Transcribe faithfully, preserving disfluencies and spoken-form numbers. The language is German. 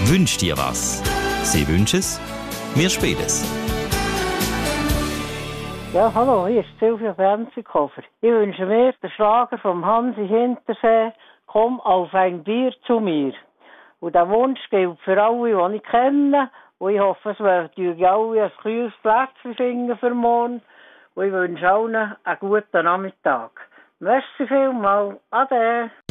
Wünsch dir was. Sie wünschen es, wir spielen es. Ja, hallo, hier ist Silvia Bernzikofer. Ich wünsche mir den Schlager vom Hansi Hintersee, «Komm auf ein Bier zu mir». Und der Wunsch gilt für alle, die ich kenne. Und ich hoffe, es werden alle ein kleines Plätzchen finden für morgen. Und ich wünsche allen einen guten Nachmittag. Merci vielmals. Ade.